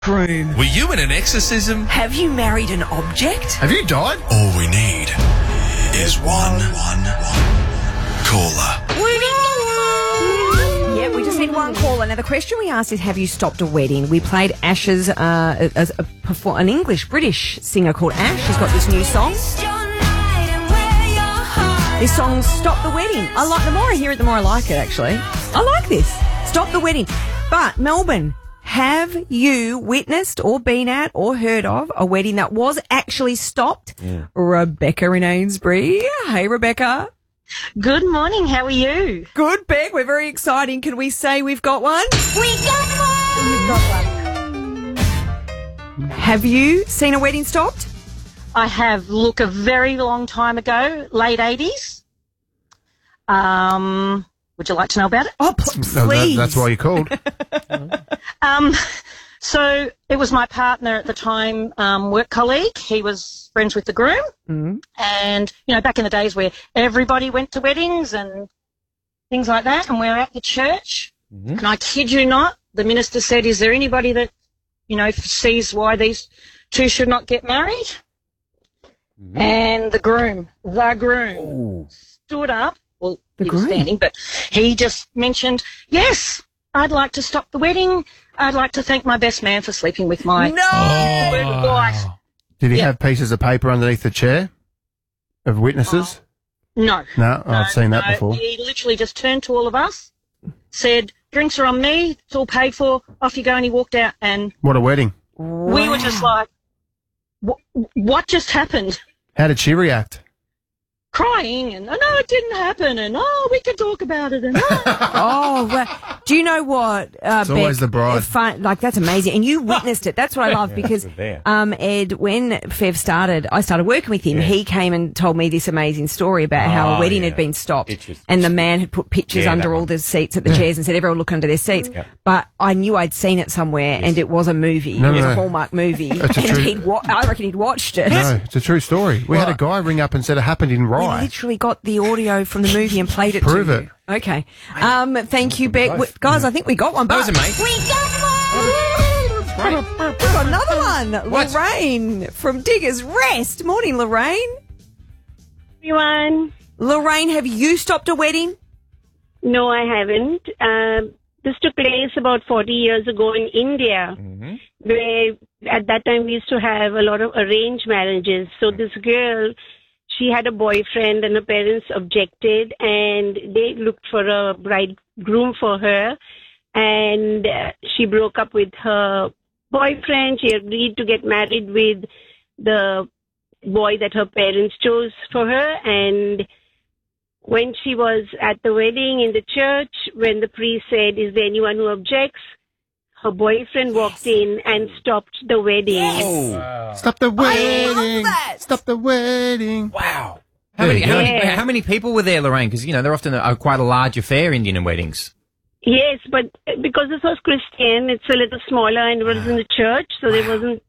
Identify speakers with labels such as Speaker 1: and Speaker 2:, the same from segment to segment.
Speaker 1: Room.
Speaker 2: Were you in an exorcism?
Speaker 1: Have you married an object?
Speaker 3: Have you died?
Speaker 2: All we need is one caller.
Speaker 1: Yeah, we just need one caller. Now, the question we asked is, have you stopped a wedding? We played Ash's, an English-British singer called Ash. She's got this new song. This song's Stop the Wedding. I like, the more I hear it, the more I like it, actually. I like this. Stop the Wedding. But, Melbourne, have you witnessed or been at or heard of a wedding that was actually stopped? Yeah. Rebecca in Amesbury. Hey, Rebecca.
Speaker 4: Good morning. How are you?
Speaker 1: Good, Beck. We're very exciting. Can we say we've got one?
Speaker 4: We got one!
Speaker 1: We've got one. Have you seen a wedding stopped?
Speaker 4: I have. Look, a very long time ago, late 80s. Would you like to know about it?
Speaker 1: Oh, please.
Speaker 3: That's why you called.
Speaker 4: So it was my partner at the time, work colleague. He was friends with the groom. Mm-hmm. And, you know, back in the days where everybody went to weddings and things like that, and we're at the church. Mm-hmm. And I kid you not, the minister said, is there anybody that, you know, sees why these two should not get married? Mm-hmm. And the groom stood up. Well, he was standing, but he just mentioned, yes, I'd like to stop the wedding. I'd like to thank my best man for sleeping with my wife.
Speaker 3: Did he have pieces of paper underneath the chair of witnesses?
Speaker 4: No.
Speaker 3: No, I've seen that before.
Speaker 4: He literally just turned to all of us, said, drinks are on me, it's all paid for, off you go, and he walked out. And
Speaker 3: what a wedding.
Speaker 4: We were just like, what just happened?
Speaker 3: How did she react?
Speaker 4: Crying and, oh, no, it didn't happen, and, oh, we can talk about it, and,
Speaker 1: oh, well, do you know what,
Speaker 3: it's
Speaker 1: Beck,
Speaker 3: always the bride.
Speaker 1: That's amazing. And you witnessed it. That's what I love because, Ed, when Fev started, I started working with him. Yeah. He came and told me this amazing story about how a wedding had been stopped and the man had put pictures under all the seats at the chairs and said everyone look under their seats. Yeah. But I knew I'd seen it somewhere and it was a movie. It was a Hallmark movie. And I reckon he'd watched it.
Speaker 3: No, it's a true story. We had a guy ring up and said it happened in Rye.
Speaker 1: We literally got the audio from the movie and played it
Speaker 3: Prove
Speaker 1: to
Speaker 3: it.
Speaker 1: you. Okay. Thank you, Beck. Guys, I think we got one.
Speaker 2: That was amazing.
Speaker 4: we got one!
Speaker 1: We've got another one. What? Lorraine from Diggers Rest. Morning, Lorraine.
Speaker 5: Everyone.
Speaker 1: Lorraine, have you stopped a wedding?
Speaker 5: No, I haven't. This took place about 40 years ago in India, where at that time we used to have a lot of arranged marriages. So this girl, she had a boyfriend and her parents objected and they looked for a bridegroom for her, and she broke up with her boyfriend. She agreed to get married with the boy that her parents chose for her, and when she was at the wedding in the church, when the priest said, is there anyone who objects? Her boyfriend walked in and stopped the wedding.
Speaker 1: Yes.
Speaker 3: Oh. Wow. Stop the wedding. Stop the wedding.
Speaker 6: Wow. How many people were there, Lorraine? Because, you know, they're often quite a large affair, Indian weddings.
Speaker 5: Yes, but because this was Christian, it's a little smaller and it was in the church, so there wasn't,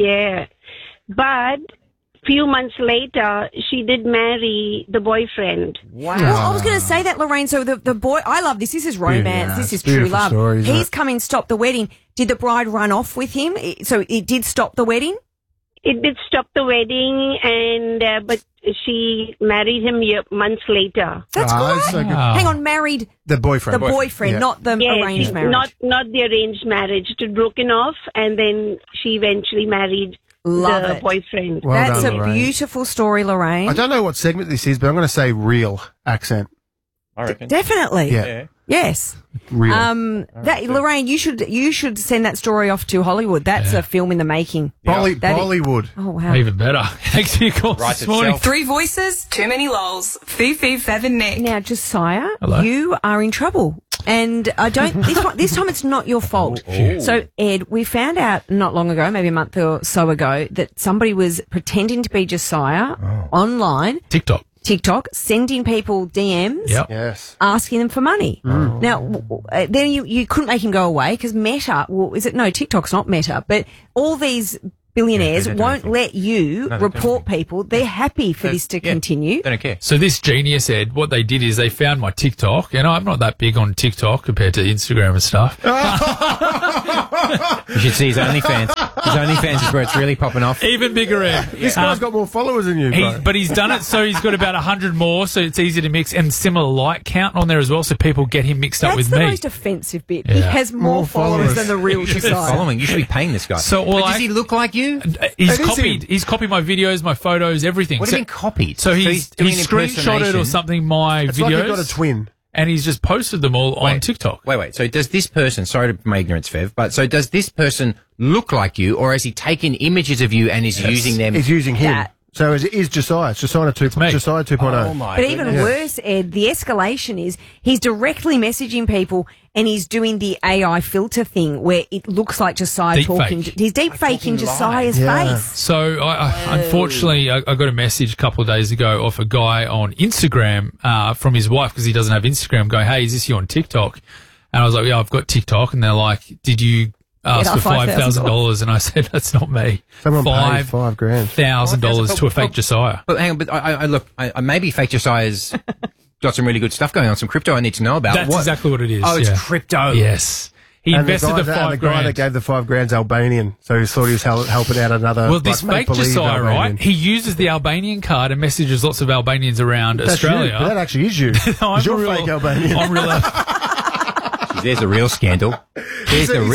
Speaker 5: But few months later, she did marry the boyfriend.
Speaker 1: Wow. Well, I was going to say that, Lorraine. So the boy, I love this. This is romance. This is true love.
Speaker 3: Story,
Speaker 1: He's come and stopped the wedding. Did the bride run off with him? So it did stop the wedding?
Speaker 5: It did stop the wedding, and but she married him months later.
Speaker 1: That's great.
Speaker 3: So good.
Speaker 1: Hang on, married
Speaker 3: the boyfriend.
Speaker 1: The boyfriend, not the arranged marriage.
Speaker 5: Not the arranged marriage. It had broken off, and then she eventually married the boyfriend.
Speaker 3: Well
Speaker 1: That's
Speaker 3: done,
Speaker 1: a
Speaker 3: Lorraine.
Speaker 1: beautiful story, Lorraine.
Speaker 3: I don't know what segment this is, but I'm going to say real accent.
Speaker 2: I reckon.
Speaker 1: Definitely.
Speaker 3: Yeah.
Speaker 1: Yes.
Speaker 3: Real.
Speaker 1: Lorraine, you should send that story off to Hollywood. That's a film in the making.
Speaker 3: Bollywood.
Speaker 1: Oh wow.
Speaker 7: Even better. Thanks for your call
Speaker 2: Right
Speaker 7: this morning.
Speaker 2: itself.
Speaker 8: 3 voices, too many lols. Fifi, Fev and Nick.
Speaker 1: Now, Josiah,
Speaker 7: Hello.
Speaker 1: you are in trouble. And I don't, this time it's not your fault. So, Ed, we found out not long ago, maybe a month or so ago, that somebody was pretending to be Josiah online. TikTok, sending people DMs,
Speaker 3: Yes.
Speaker 1: asking them for money. Now, then you couldn't make him go away because Meta, TikTok's not Meta, but all these billionaires won't let you report people. They're happy for this to continue.
Speaker 6: They don't care.
Speaker 7: So this genius, Ed, what they did is they found my TikTok, and I'm not that big on TikTok compared to Instagram and stuff.
Speaker 6: You should see his OnlyFans. His OnlyFans is where it's really popping off.
Speaker 7: Even bigger, Ed.
Speaker 3: This guy's got more followers than you, bro.
Speaker 7: But he's done it so he's got about 100 more, so it's easy to mix, and similar like count on there as well, so people get him mixed up with me.
Speaker 1: That's the most offensive bit. He has more followers than the real Josiah.
Speaker 6: Following. You should be paying this guy.
Speaker 7: So,
Speaker 6: does he look like you?
Speaker 7: He's copied. He's copied my videos, my photos, everything.
Speaker 6: What do you mean copied?
Speaker 7: So he's screenshotted or something my
Speaker 3: It's
Speaker 7: videos.
Speaker 3: like you've got a twin.
Speaker 7: And he's just posted them all on TikTok.
Speaker 6: Wait. So does this person, sorry to my ignorance, Fev, but so does this person look like you, or has he taken images of you and is using them?
Speaker 3: He's using him. So it is Josiah. It's Josiah 2.0.
Speaker 6: Oh my
Speaker 1: But even worse, Ed, the escalation is he's directly messaging people and he's doing the AI filter thing where it looks like Josiah talking. He's deep faking Josiah's face.
Speaker 7: So unfortunately, I got a message a couple of days ago off a guy on Instagram from his wife because he doesn't have Instagram going, hey, is this you on TikTok? And I was like, yeah, I've got TikTok. And they're like, did you ask for $5,000? And I said, that's not me.
Speaker 3: Someone paid
Speaker 7: $5,000 to a fake Josiah.
Speaker 6: But hang on, but I maybe fake Josiah's got some really good stuff going on, some crypto I need to know about.
Speaker 7: That's exactly what it is.
Speaker 6: Oh, it's crypto.
Speaker 7: Yes. He invested the $5,000.
Speaker 3: The guy that gave the $5,000's Albanian, so he thought he was helping out another.
Speaker 7: Well, this fake Josiah, right? He uses the Albanian card and messages lots of Albanians around Australia.
Speaker 3: You, but that actually is you.
Speaker 7: No,
Speaker 3: you're fake Albanian.
Speaker 7: I'm real.
Speaker 6: There's a real scandal.
Speaker 3: He's an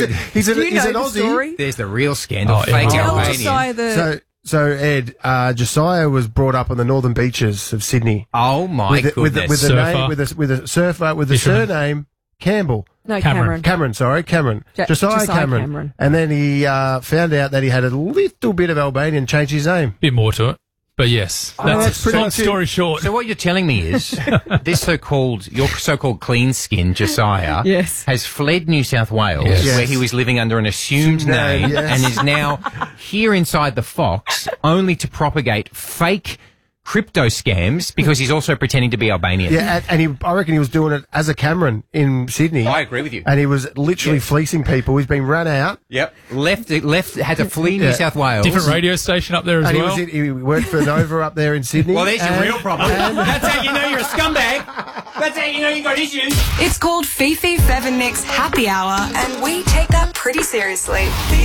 Speaker 3: Aussie.
Speaker 6: There's the real scandal.
Speaker 7: Fake
Speaker 6: Albanian.
Speaker 3: So Ed, Josiah was brought up on the northern beaches of Sydney.
Speaker 6: Oh my goodness!
Speaker 3: With a surfer with the surname Campbell.
Speaker 1: No, Cameron.
Speaker 3: Cameron. Josiah Cameron. And then he found out that he had a little bit of Albanian, changed his name.
Speaker 7: Bit more to it. But yes, that's long story short.
Speaker 6: So what you're telling me is this your so-called clean skin Josiah has fled New South Wales where he was living under an assumed name and is now here inside the Fox only to propagate fake crypto scams because he's also pretending to be Albanian.
Speaker 3: Yeah, and I reckon he was doing it as a Cameron in Sydney.
Speaker 6: I agree with you.
Speaker 3: And he was literally fleecing people. He's been run out.
Speaker 6: Yep. Left, had to flee New South Wales.
Speaker 7: Different radio station up there as well.
Speaker 3: He worked for Nova up there in Sydney.
Speaker 6: Well, there's your real problem. That's how you know you're a scumbag. That's how you know you got issues.
Speaker 8: It's called Fifi, Fev and Nick's Happy Hour, and we take that pretty seriously.